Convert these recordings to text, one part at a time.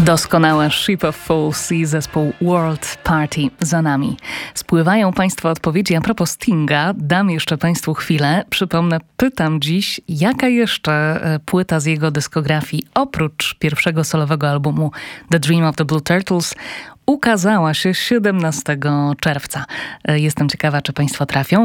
Doskonałe Ship of Fools i zespół World Party za nami. Spływają Państwa odpowiedzi a propos Stinga. Dam jeszcze Państwu chwilę. Przypomnę, pytam dziś, jaka jeszcze płyta z jego dyskografii oprócz pierwszego solowego albumu The Dream of the Blue Turtles ukazała się 17 czerwca. Jestem ciekawa, czy Państwo trafią.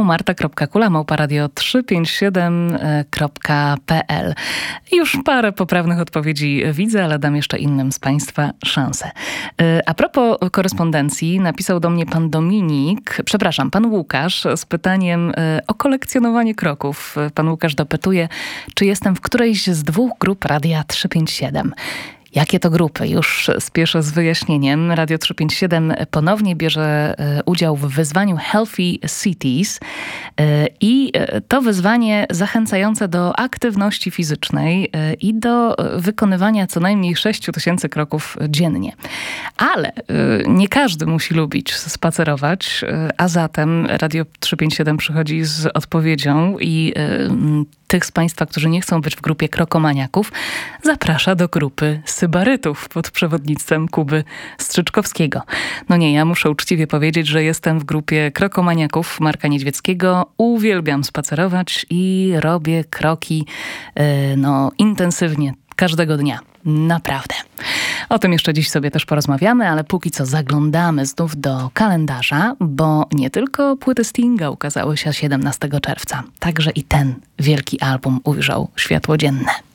marta.kula@radio357.pl. Już parę poprawnych odpowiedzi widzę, ale dam jeszcze innym z Państwa szansę. A propos korespondencji, napisał do mnie pan Łukasz z pytaniem o kolekcjonowanie kroków. Pan Łukasz dopytuje, czy jestem w którejś z dwóch grup Radia 357. Jakie to grupy? Już spieszę z wyjaśnieniem. Radio 357 ponownie bierze udział w wyzwaniu Healthy Cities i to wyzwanie zachęcające do aktywności fizycznej i do wykonywania co najmniej 6000 kroków dziennie. Ale nie każdy musi lubić spacerować, a zatem Radio 357 przychodzi z odpowiedzią i tych z Państwa, którzy nie chcą być w grupie krokomaniaków, zaprasza do grupy sybarytów pod przewodnictwem Kuby Strzyczkowskiego. No nie, ja muszę uczciwie powiedzieć, że jestem w grupie krokomaniaków Marka Niedźwieckiego. Uwielbiam spacerować i robię kroki intensywnie każdego dnia. Naprawdę. O tym jeszcze dziś sobie też porozmawiamy, ale póki co zaglądamy znów do kalendarza, bo nie tylko płyty Stinga ukazały się 17 czerwca. Także i ten wielki album ujrzał światło dzienne.